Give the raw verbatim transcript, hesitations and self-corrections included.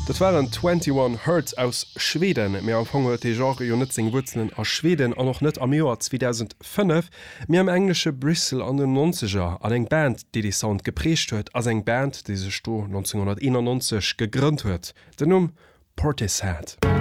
Dat waren einundzwanzig Hertz aus Schweden, mé am Fonger de Genre jo net seg Wuzeln a Schweden an noch net am Joar zweitausendfünf, mir am englische Brüssel an den neunziger an eng Band, die die Sound geprecht huet, as eng Band, die se Sto neunzehnhunderteinundneunzig gegrünnt huet. Den um Portishead.